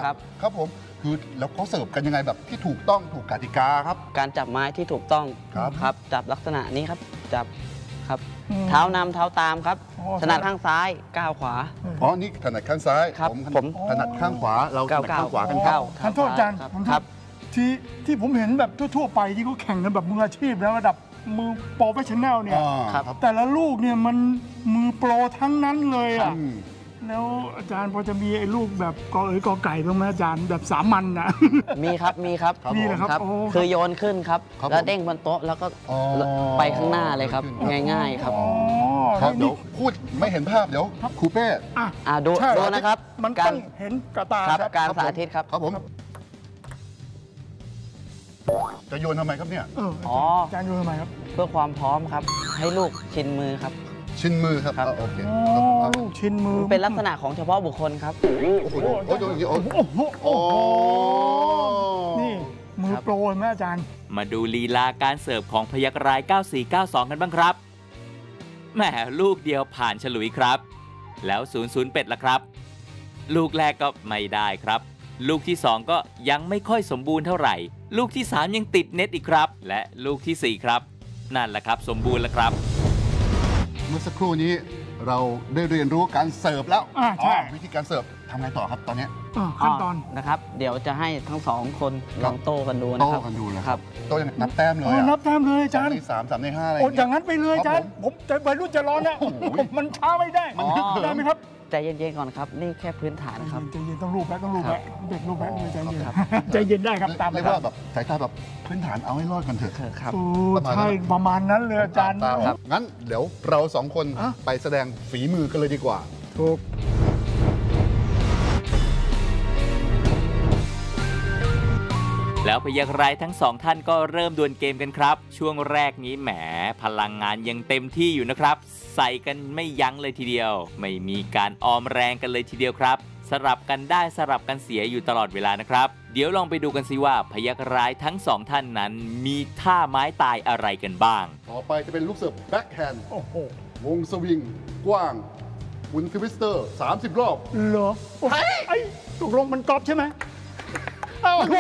ครับผมคือแล้วเขาเสิร์ฟกันยังไงแบบที่ถูกต้องถูกกติกาครับการจับไม้ที่ถูกต้องครับจับลักษณะนี้ครับจับครับเท้านำเท้าตามครับถนัดข้างซ้ายก้าวขวาอ๋อนี่ถนัดข้างซ้ายผมถนัดข้างขวาเราถนัดข้างขวากันครับท่านโทษอาจารย์ครับที่ผมเห็นแบบทั่วๆไปที่เขาแข่งกันแบบมืออาชีพแล้วระดับมือโปรเฟชชั่นแนลเนี่ยแต่ละลูกเนี่ยมันมือโปรทั้งนั้นเลยอ่ะแล้วอาจารย์พอจะมีไอ้ลูกแบบกอไก่บ้างไหมอาจารย์แบบสามัญนะมีครับมีนะครับคือโยนขึ้นครับแล้วเด้งบนโต๊ะแล้วก็ไปข้างหน้าเลยครับง่ายๆครับเดี๋ยวพูดไม่เห็นภาพเดี๋ยวครูเป้ดูนะครับมันต้องเห็นกระตาการสาธิตครับครับผมจะโยนทำไมครับเนี่ยอาจารย์โยนทำไมครับเพื่อความพร้อมครับให้ลูกชินมือครับชินมือครับโอเคลูกชินมือเป็นลักษณะของเฉพาะบุคคลครับนี่มือโปรไหมอาจารย์มาดูลีลาการเสิร์ฟของพยัคฆ์ร้าย9492กันบ้างครับแหมลูกเดียวผ่านฉลุยครับแล้ว00เป็ดละครับลูกแรกก็ไม่ได้ครับลูกที่2ก็ยังไม่ค่อยสมบูรณ์เท่าไหร่ลูกที่3ยังติดเน็ตอีกครับและลูกที่4ครับนั่นแหละครับสมบูรณ์แล้วครับเมื่อสักครู่นี้เราได้เรียนรู้การเสิร์ฟแล้ววิธีการเสิร์ฟทำไงต่อครับตอนนี้ขั้นตอนนะครับเดี๋ยวจะให้ทั้ง2คนลองโต้กันดูนะครับโต้กันดูนะครับโต้ยังนับแต้มเลยนับแต้มเลยอาจารย์ 3 ใน 5อะไรอย่างนั้นไปเลยอาจารย์ผมจะไปรุ่นจะร้อนนะมันช้าไม่ได้ได้ไหมครับใจเย็นๆก่อนครับนี่แค่พื้นฐานครับใจเย็นต้องรูปแบ็คเด็กรูปแบ็คเลยใจเย็นใจเย็นได้ครับตามเรียกว่าแบบสายตาแบบพื้นฐานเอาให้รอดกันเถอะครับใช่ประมาณนั้นเลยอาจารย์งั้นเดี๋ยวเรา2คนไปแสดงฝีมือกันเลยดีกว่าถูกแล้วพยัคฆ์ร้ายทั้ง2ท่านก็เริ่มดวลเกมกันครับช่วงแรกนี้แหมพลังงานยังเต็มที่อยู่นะครับใส่กันไม่ยั้งเลยทีเดียวไม่มีการออมแรงกันเลยทีเดียวครับสลับกันได้สลับกันเสียอยู่ตลอดเวลานะครับเดี๋ยวลองไปดูกันสิว่าพยัคฆ์ร้ายทั้ง2ท่านนั้นมีท่าไม้ตายอะไรกันบ้างต่อไปจะเป็นลูกเสิร์ฟแบ็คแฮนด์วงสวิงกว้างหมุนทวิสเตอร์30 รอบเหรอไอ้ตกลงมันกรอบใช่ไหมโอ้โห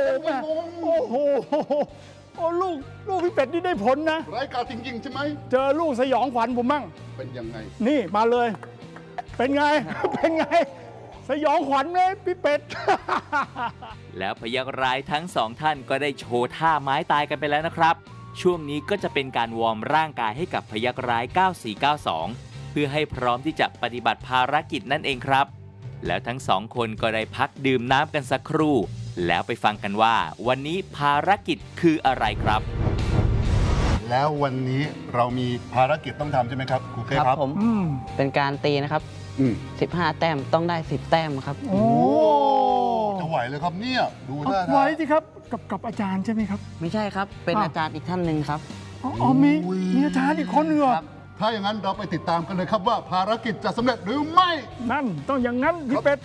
โอ้ลูกพี่เป็ดนี่ได้ผลนะไร้กาจริงๆใช่ไหมเจอลูกสยองขวัญผมมั่งเป็นยังไงนี่มาเลยเป็นไงสยองขวัญเลยพี่เป็ดแล้วพยัคฆ์ร้ายทั้ง2ท่านก็ได้โชว์ท่าไม้ตายกันไปแล้วนะครับช่วงนี้ก็จะเป็นการวอร์มร่างกายให้กับพยัคฆ์ร้าย9492เพื่อให้พร้อมที่จะปฏิบัติภารกิจนั่นเองครับแล้วทั้ง2คนก็ได้พักดื่มน้ำกันสักครู่แล้วไปฟังกันว่าวันนี้ภารกิจคืออะไรครับแล้ววันนี้เรามีภารกิจต้องทำใช่ไหมครับครูเก้ครับผมเป็นการตีนะครับ15 แต้มต้องได้10 แต้มครับโอ้จะไหวเลยครับเนี่ยดูหน้าไหวสิครับกับอาจารย์ใช่ไหมครับไม่ใช่ครับเป็นอาจารย์อีกท่านหนึ่งครับมีอาจารย์อีกคนหนึ่งถ้าอย่างนั้นเราไปติดตามกันเลยครับว่าภารกิจจะสำเร็จหรือไม่นั่นต้องอย่างนั้นพี่เป็ด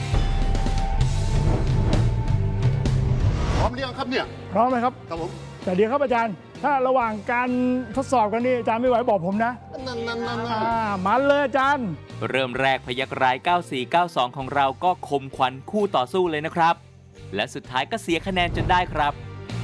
พร้อมหรือยังครับเนี่ยพร้อมเลยครับครับผมแต่เดี๋ยวครับอาจารย์ถ้าระหว่างการทดสอบกันนี่อาจารย์ไม่ไหวบอกผมนะมาเลยอาจารย์เริ่มแรกพยัคฆ์ร้าย9492ของเราก็คมขวัญคู่ต่อสู้เลยนะครับและสุดท้ายก็เสียคะแนนจนได้ครับ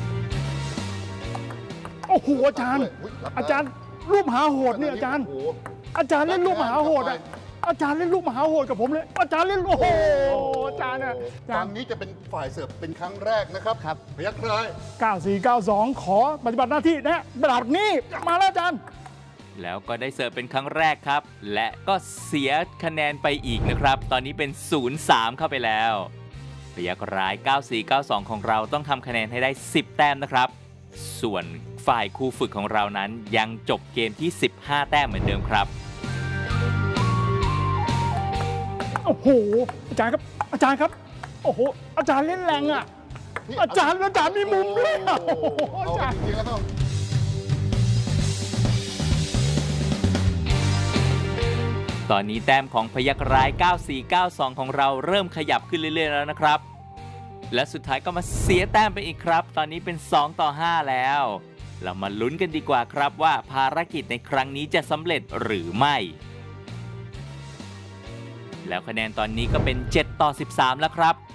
โอ้โหอาจารย์รูปมหาโหดเนี่ยอาจารย์เล่นรูปมหาโหดอาจารย์เล่นลูกมหาโหดกับผมเลยอาจารย์เล่นโอ้โหอาจารย์ฝั่งนี้จะเป็นฝ่ายเสิร์ฟเป็นครั้งแรกนะครับพยัคฆ์ร้าย 9492ขอปฏิบัติหน้าที่นะระดับนี้มาแล้วอาจารย์แล้วก็ได้เสิร์ฟเป็นครั้งแรกครับและก็เสียคะแนนไปอีกนะครับตอนนี้เป็น0-3เข้าไปแล้วพยัคฆ์ร้าย9492ของเราต้องทำคะแนนให้ได้10 แต้มนะครับส่วนฝ่ายครูฝึกของเรานั้นยังจบเกมที่15 แต้มเหมือนเดิมครับโอ้โหอาจารย์ครับโอ้โหอาจารย์เล่นแรงอ่ะอาจารย์มีมุมด้วยอาจารย์ตอนนี้แต้มของพยัคฆ์ร้าย9492ของเราเริ่มขยับขึ้นเรื่อยๆแล้วนะครับและสุดท้ายก็มาเสียแต้มไปอีกครับตอนนี้เป็น2-5แล้วเรามาลุ้นกันดีกว่าครับว่าภารกิจในครั้งนี้จะสำเร็จหรือไม่แล้วคะแนนตอนนี้ก็เป็น7-13แล้วครับ